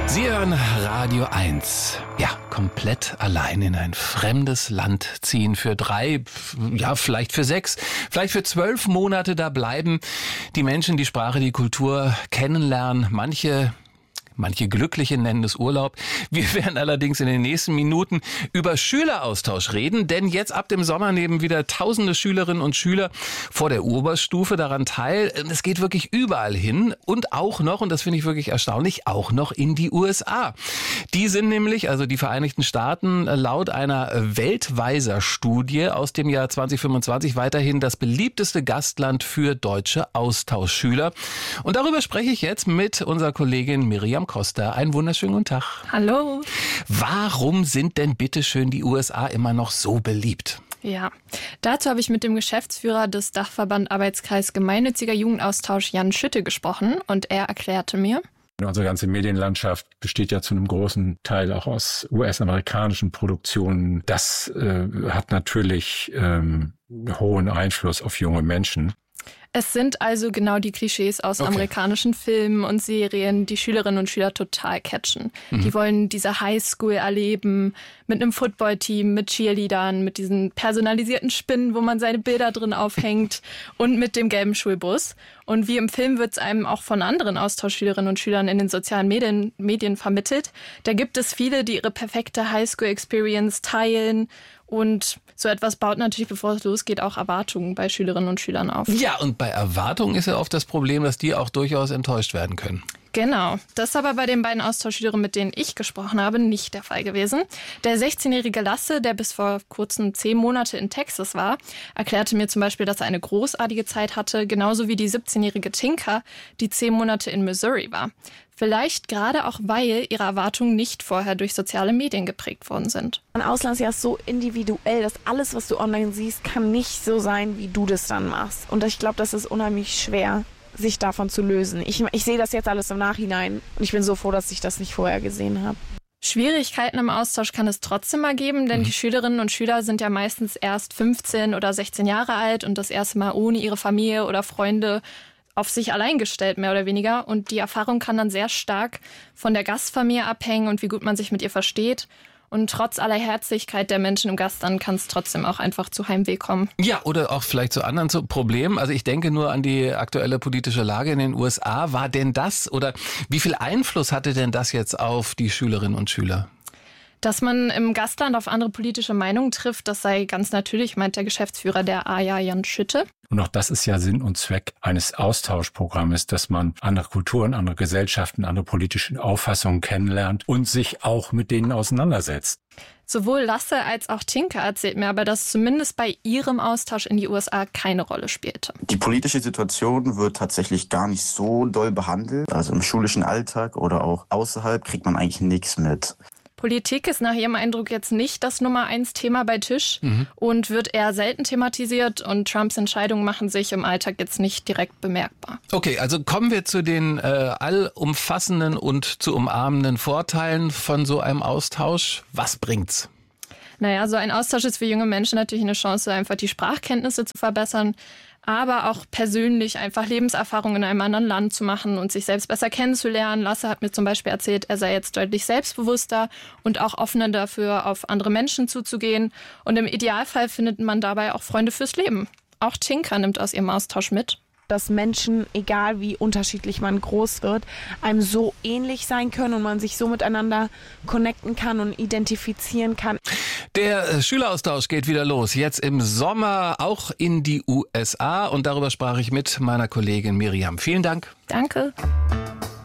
Sie hören Radio 1. Ja, komplett allein in ein fremdes Land ziehen für 3, ja, vielleicht für 6, vielleicht für 12 Monate da bleiben. Die Menschen, die Sprache, die Kultur kennenlernen. Manche Glückliche nennen es Urlaub. Wir werden allerdings in den nächsten Minuten über Schüleraustausch reden, denn jetzt ab dem Sommer nehmen wieder tausende Schülerinnen und Schüler vor der Oberstufe daran teil. Es geht wirklich überall hin und auch noch, und das finde ich wirklich erstaunlich, auch noch in die USA. Die sind nämlich, also die Vereinigten Staaten, laut einer Weltweiser-Studie aus dem Jahr 2025 weiterhin das beliebteste Gastland für deutsche Austauschschüler. Und darüber spreche ich jetzt mit unserer Kollegin Miriam Costa. Einen wunderschönen guten Tag. Hallo. Warum sind denn bitteschön die USA immer noch so beliebt? Ja, dazu habe ich mit dem Geschäftsführer des Dachverband Arbeitskreis Gemeinnütziger Jugendaustausch Jan Schütte gesprochen und er erklärte mir: Unsere ganze Medienlandschaft besteht ja zu einem großen Teil auch aus US-amerikanischen Produktionen. Das hat natürlich einen hohen Einfluss auf junge Menschen. Es sind also genau die Klischees aus amerikanischen Filmen und Serien, die Schülerinnen und Schüler total catchen. Die wollen diese Highschool erleben mit einem Footballteam, mit Cheerleadern, mit diesen personalisierten Spinnen, wo man seine Bilder drin aufhängt und mit dem gelben Schulbus. Und wie im Film wird es einem auch von anderen Austauschschülerinnen und Schülern in den sozialen Medien vermittelt. Da gibt es viele, die ihre perfekte Highschool-Experience teilen. Und so etwas baut natürlich, bevor es losgeht, auch Erwartungen bei Schülerinnen und Schülern auf. Ja, und bei Erwartungen ist ja oft das Problem, dass die auch durchaus enttäuscht werden können. Genau. Das ist aber bei den beiden Austauschschülerinnen, mit denen ich gesprochen habe, nicht der Fall gewesen. Der 16-jährige Lasse, der bis vor kurzem 10 Monate in Texas war, erklärte mir zum Beispiel, dass er eine großartige Zeit hatte, genauso wie die 17-jährige Tinka, die 10 Monate in Missouri war. Vielleicht gerade auch, weil ihre Erwartungen nicht vorher durch soziale Medien geprägt worden sind. Ein Auslandsjahr ist so individuell, dass alles, was du online siehst, kann nicht so sein, wie du das dann machst. Und ich glaube, das ist unheimlich schwer, sich davon zu lösen. Ich sehe das jetzt alles im Nachhinein und ich bin so froh, dass ich das nicht vorher gesehen habe. Schwierigkeiten im Austausch kann es trotzdem mal geben, denn die Schülerinnen und Schüler sind ja meistens erst 15 oder 16 Jahre alt und das erste Mal ohne ihre Familie oder Freunde auf sich allein gestellt, mehr oder weniger. Und die Erfahrung kann dann sehr stark von der Gastfamilie abhängen und wie gut man sich mit ihr versteht. Und trotz aller Herzlichkeit der Menschen im Gastland kann es trotzdem auch einfach zu Heimweh kommen. Ja, oder auch vielleicht zu anderen Problemen. Also ich denke nur an die aktuelle politische Lage in den USA. War denn das oder wie viel Einfluss hatte denn das jetzt auf die Schülerinnen und Schüler? Dass man im Gastland auf andere politische Meinungen trifft, das sei ganz natürlich, meint der Geschäftsführer der AJA, Jan Schütte. Und auch das ist ja Sinn und Zweck eines Austauschprogrammes, dass man andere Kulturen, andere Gesellschaften, andere politische Auffassungen kennenlernt und sich auch mit denen auseinandersetzt. Sowohl Lasse als auch Tinka erzählt mir aber, dass zumindest bei ihrem Austausch in die USA keine Rolle spielte. Die politische Situation wird tatsächlich gar nicht so doll behandelt. Also im schulischen Alltag oder auch außerhalb kriegt man eigentlich nichts mit. Politik ist nach ihrem Eindruck jetzt nicht das Nummer-1-Thema bei Tisch und wird eher selten thematisiert und Trumps Entscheidungen machen sich im Alltag jetzt nicht direkt bemerkbar. Okay, also kommen wir zu den allumfassenden und zu umarmenden Vorteilen von so einem Austausch. Was bringt's? Naja, so ein Austausch ist für junge Menschen natürlich eine Chance, einfach die Sprachkenntnisse zu verbessern, aber auch persönlich einfach Lebenserfahrungen in einem anderen Land zu machen und sich selbst besser kennenzulernen. Lasse hat mir zum Beispiel erzählt, er sei jetzt deutlich selbstbewusster und auch offener dafür, auf andere Menschen zuzugehen. Und im Idealfall findet man dabei auch Freunde fürs Leben. Auch Tinka nimmt aus ihrem Austausch mit, dass Menschen, egal wie unterschiedlich man groß wird, einem so ähnlich sein können und man sich so miteinander connecten kann und identifizieren kann. Der Schüleraustausch geht wieder los, jetzt im Sommer auch in die USA und darüber sprach ich mit meiner Kollegin Miriam. Vielen Dank. Danke.